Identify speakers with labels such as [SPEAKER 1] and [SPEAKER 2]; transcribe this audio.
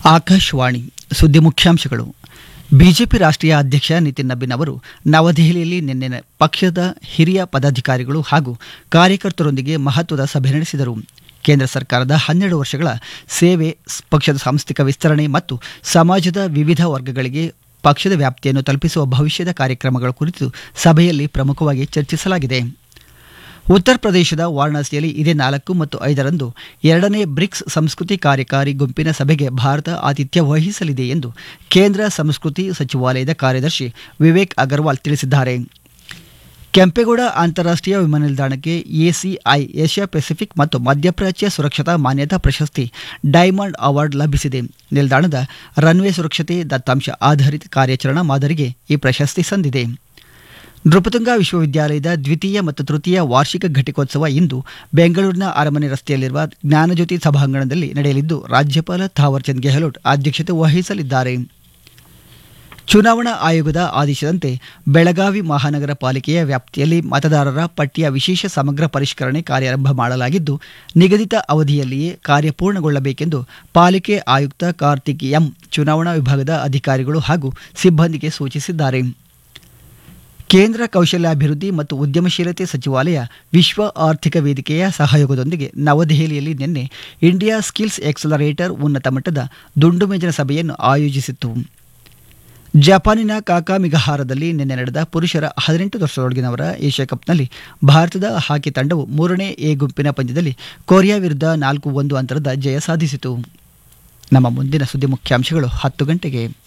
[SPEAKER 1] ಆಕಾಶವಾಣಿ ಸುದ್ದಿ ಮುಖ್ಯಾಂಶಗಳು. ಬಿಜೆಪಿ ರಾಷ್ಟ್ರೀಯ ಅಧ್ಯಕ್ಷ ನಿತಿನ್ ನಬೀನ್ ಅವರು ನವದೆಹಲಿಯಲ್ಲಿ ನಿನ್ನೆ ಪಕ್ಷದ ಹಿರಿಯ ಪದಾಧಿಕಾರಿಗಳು ಹಾಗೂ ಕಾರ್ಯಕರ್ತರೊಂದಿಗೆ ಮಹತ್ವದ ಸಭೆ ನಡೆಸಿದರು. ಕೇಂದ್ರ ಸರ್ಕಾರದ 12 ವರ್ಷಗಳ ಸೇವೆ, ಪಕ್ಷದ ಸಾಂಸ್ಥಿಕ ವಿಸ್ತರಣೆ ಮತ್ತು ಸಮಾಜದ ವಿವಿಧ ವರ್ಗಗಳಿಗೆ ಪಕ್ಷದ ವ್ಯಾಪ್ತಿಯನ್ನು ತಲುಪಿಸುವ ಭವಿಷ್ಯದ ಕಾರ್ಯಕ್ರಮಗಳ ಕುರಿತು ಸಭೆಯಲ್ಲಿ ಪ್ರಮುಖವಾಗಿ ಚರ್ಚಿಸಲಾಗಿದೆ. ಉತ್ತರ ಪ್ರದೇಶದ ವಾರಣಾಸಿಯಲ್ಲಿ ಇದೇ 4 ಮತ್ತು 5ರಂದು 2ನೇ ಬ್ರಿಕ್ಸ್ ಸಂಸ್ಕೃತಿ ಕಾರ್ಯಕಾರಿ ಗುಂಪಿನ ಸಭೆಗೆ ಭಾರತ ಆತಿಥ್ಯ ವಹಿಸಲಿದೆ ಎಂದು ಕೇಂದ್ರ ಸಂಸ್ಕೃತಿ ಸಚಿವಾಲಯದ ಕಾರ್ಯದರ್ಶಿ ವಿವೇಕ್ ಅಗರ್ವಾಲ್ ತಿಳಿಸಿದ್ದಾರೆ. ಕೆಂಪೇಗೌಡ ಅಂತಾರಾಷ್ಟ್ರೀಯ ವಿಮಾನ ನಿಲ್ದಾಣಕ್ಕೆ ಎಸಿಐ ಏಷ್ಯಾ ಪೆಸಿಫಿಕ್ ಮತ್ತು ಮಧ್ಯಪ್ರಾಚ್ಯ ಸುರಕ್ಷತಾ ಮಾನ್ಯತಾ ಪ್ರಶಸ್ತಿ ಡೈಮಂಡ್ ಅವಾರ್ಡ್ ಲಭಿಸಿದೆ. ನಿಲ್ದಾಣದ ರನ್ವೇ ಸುರಕ್ಷತೆ, ದತ್ತಾಂಶ ಆಧಾರಿತ ಕಾರ್ಯಾಚರಣಾ ಮಾದರಿಗೆ ಈ ಪ್ರಶಸ್ತಿ ಸಂದಿದೆ. ನೃಪತುಂಗ ವಿಶ್ವವಿದ್ಯಾಲಯದ ದ್ವಿತೀಯ ಮತ್ತು ತೃತೀಯ ವಾರ್ಷಿಕ ಘಟಿಕೋತ್ಸವ ಇಂದು ಬೆಂಗಳೂರಿನ ಅರಮನೆ ರಸ್ತೆಯಲ್ಲಿರುವ ಜ್ಞಾನಜ್ಯೋತಿ ಸಭಾಂಗಣದಲ್ಲಿ ನಡೆಯಲಿದ್ದು, ರಾಜ್ಯಪಾಲ ಥಾವರ್ಚಂದ್ ಗೆಹ್ಲೋಟ್ ಅಧ್ಯಕ್ಷತೆ ವಹಿಸಲಿದ್ದಾರೆ. ಚುನಾವಣಾ ಆಯೋಗದ ಆದೇಶದಂತೆ ಬೆಳಗಾವಿ ಮಹಾನಗರ ಪಾಲಿಕೆಯ ವ್ಯಾಪ್ತಿಯಲ್ಲಿ ಮತದಾರರ ಪಟ್ಟಿಯ ವಿಶೇಷ ಸಮಗ್ರ ಪರಿಷ್ಕರಣೆ ಕಾರ್ಯಾರಂಭ ಮಾಡಲಾಗಿದ್ದು, ನಿಗದಿತ ಅವಧಿಯಲ್ಲಿಯೇ ಕಾರ್ಯ ಪೂರ್ಣಗೊಳ್ಳಬೇಕೆಂದು ಪಾಲಿಕೆ ಆಯುಕ್ತ ಕಾರ್ತಿಕ್ ಎಂ ಚುನಾವಣಾ ವಿಭಾಗದ ಅಧಿಕಾರಿಗಳು ಹಾಗೂ ಸಿಬ್ಬಂದಿಗೆ ಸೂಚಿಸಿದ್ದಾರೆ. ಕೇಂದ್ರ ಕೌಶಲ್ಯಾಭಿವೃದ್ಧಿ ಮತ್ತು ಉದ್ಯಮಶೀಲತೆ ಸಚಿವಾಲಯ ವಿಶ್ವ ಆರ್ಥಿಕ ವೇದಿಕೆಯ ಸಹಯೋಗದೊಂದಿಗೆ ನವದೆಹಲಿಯಲ್ಲಿ ನಿನ್ನೆ ಇಂಡಿಯಾ ಸ್ಕಿಲ್ಸ್ ಎಕ್ಸಲರೇಟರ್ ಉನ್ನತ ಮಟ್ಟದ ದುಂಡು ಮೇಜಿನ ಸಭೆಯನ್ನು ಆಯೋಜಿಸಿತ್ತು. ಜಪಾನಿನ ಕಾಕಾಮಿಗಹಾರದಲ್ಲಿ ನಿನ್ನೆ ನಡೆದ ಪುರುಷರ 18 ವರ್ಷದೊಳಗಿನವರ ಏಷ್ಯಾ ಕಪ್ನಲ್ಲಿ ಭಾರತದ ಹಾಕಿ ತಂಡವು 3ನೇ ಎ ಗುಂಪಿನ ಪಂದ್ಯದಲ್ಲಿ ಕೊರಿಯಾ ವಿರುದ್ಧ 4-1 ಅಂತರದ ಜಯ ಸಾಧಿಸಿತು. ನಮ್ಮ ಮುಂದಿನ ಸುದ್ದಿ ಮುಖ್ಯಾಂಶಗಳು 10 ಗಂಟೆಗೆ.